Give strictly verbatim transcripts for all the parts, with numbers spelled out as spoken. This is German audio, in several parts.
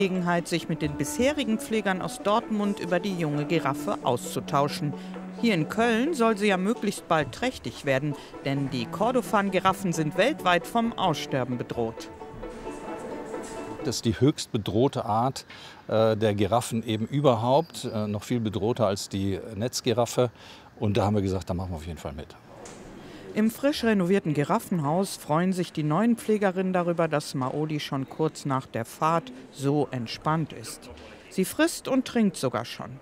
Gelegenheit, sich mit den bisherigen Pflegern aus Dortmund über die junge Giraffe auszutauschen. Hier in Köln soll sie ja möglichst bald trächtig werden, denn die Kordofan-Giraffen sind weltweit vom Aussterben bedroht. Das ist die höchst bedrohte Art äh, der Giraffen eben überhaupt, äh, noch viel bedrohter als die Netzgiraffe. Und da haben wir gesagt, da machen wir auf jeden Fall mit. Im frisch renovierten Giraffenhaus freuen sich die neuen Pflegerinnen darüber, dass Maoli schon kurz nach der Fahrt so entspannt ist. Sie frisst und trinkt sogar schon.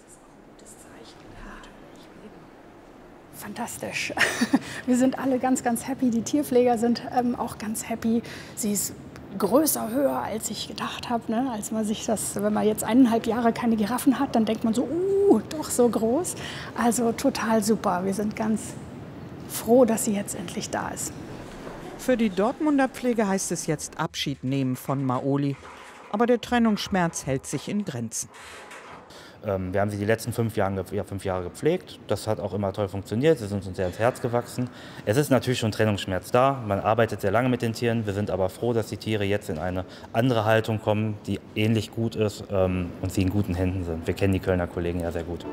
Fantastisch. Wir sind alle ganz, ganz happy. Die Tierpfleger sind ähm, auch ganz happy. Sie ist größer, höher, als ich gedacht habe. Ne? Als man sich das, wenn man jetzt eineinhalb Jahre keine Giraffen hat, dann denkt man so, uh, doch so groß. Also total super. Wir sind ganz froh, dass sie jetzt endlich da ist. Für die Dortmunder Pflege heißt es jetzt Abschied nehmen von Maoli. Aber der Trennungsschmerz hält sich in Grenzen. Ähm, wir haben sie die letzten fünf Jahre, ja, fünf Jahre gepflegt. Das hat auch immer toll funktioniert. Sie sind uns sehr ins Herz gewachsen. Es ist natürlich schon Trennungsschmerz da. Man arbeitet sehr lange mit den Tieren. Wir sind aber froh, dass die Tiere jetzt in eine andere Haltung kommen, die ähnlich gut ist ähm, und sie in guten Händen sind. Wir kennen die Kölner Kollegen ja sehr gut.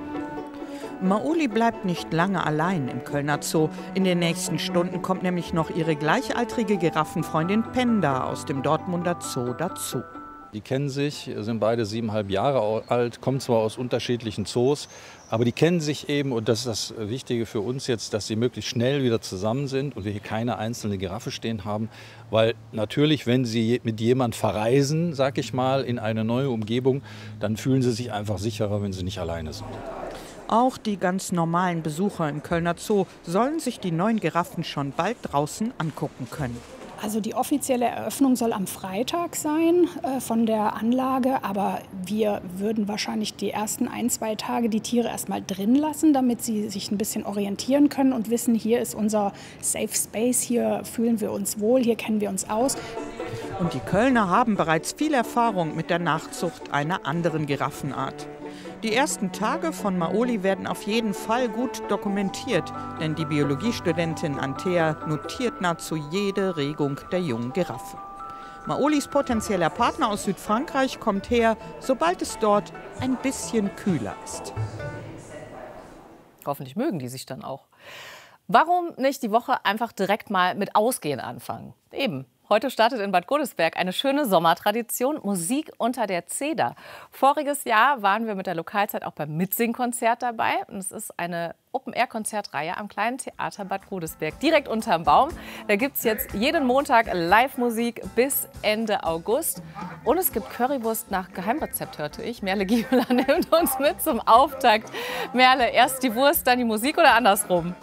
Maoli bleibt nicht lange allein im Kölner Zoo. In den nächsten Stunden kommt nämlich noch ihre gleichaltrige Giraffenfreundin Penda aus dem Dortmunder Zoo dazu. Die kennen sich, sind beide siebeneinhalb Jahre alt, kommen zwar aus unterschiedlichen Zoos, aber die kennen sich eben, und das ist das Wichtige für uns jetzt, dass sie möglichst schnell wieder zusammen sind und wir hier keine einzelne Giraffe stehen haben. Weil natürlich, wenn sie mit jemand verreisen, sag ich mal, in eine neue Umgebung, dann fühlen sie sich einfach sicherer, wenn sie nicht alleine sind. Auch die ganz normalen Besucher im Kölner Zoo sollen sich die neuen Giraffen schon bald draußen angucken können. Also die offizielle Eröffnung soll am Freitag sein äh, von der Anlage, aber wir würden wahrscheinlich die ersten ein, zwei Tage die Tiere erstmal drin lassen, damit sie sich ein bisschen orientieren können und wissen, hier ist unser Safe Space, hier fühlen wir uns wohl, hier kennen wir uns aus. Und die Kölner haben bereits viel Erfahrung mit der Nachzucht einer anderen Giraffenart. Die ersten Tage von Maoli werden auf jeden Fall gut dokumentiert, denn die Biologiestudentin Antea notiert nahezu jede Regung der jungen Giraffe. Maolis potenzieller Partner aus Südfrankreich kommt her, sobald es dort ein bisschen kühler ist. Hoffentlich mögen die sich dann auch. Warum nicht die Woche einfach direkt mal mit Ausgehen anfangen? Eben. Heute startet in Bad Godesberg eine schöne Sommertradition, Musik unter der Zeder. Voriges Jahr waren wir mit der Lokalzeit auch beim Mitsingkonzert dabei. Und es ist eine Open-Air-Konzertreihe am Kleinen Theater Bad Godesberg, direkt unterm Baum. Da gibt es jetzt jeden Montag Live-Musik bis Ende August. Und es gibt Currywurst nach Geheimrezept, hörte ich. Merle Giebeler nimmt uns mit zum Auftakt. Merle, erst die Wurst, dann die Musik oder andersrum?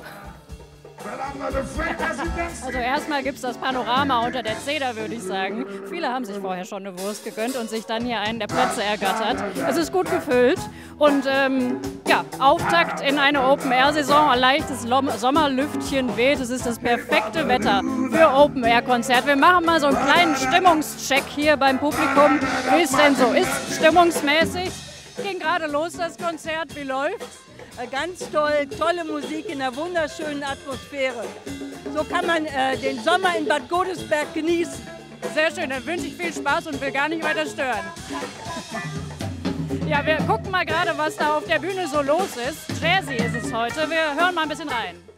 Also erstmal gibt es das Panorama unter der Zeder, würde ich sagen. Viele haben sich vorher schon eine Wurst gegönnt und sich dann hier einen der Plätze ergattert. Es ist gut gefüllt und ähm, ja, Auftakt in eine Open-Air-Saison. Ein leichtes Sommerlüftchen weht. Es ist das perfekte Wetter für Open-Air-Konzert. Wir machen mal so einen kleinen Stimmungscheck hier beim Publikum, wie es denn so ist, stimmungsmäßig. Ging gerade los das Konzert, wie läuft's? Ganz toll, tolle Musik in einer wunderschönen Atmosphäre. So kann man äh, den Sommer in Bad Godesberg genießen. Sehr schön, dann wünsche ich viel Spaß und will gar nicht weiter stören. Ja, wir gucken mal gerade, was da auf der Bühne so los ist. Jazzy ist es heute, wir hören mal ein bisschen rein.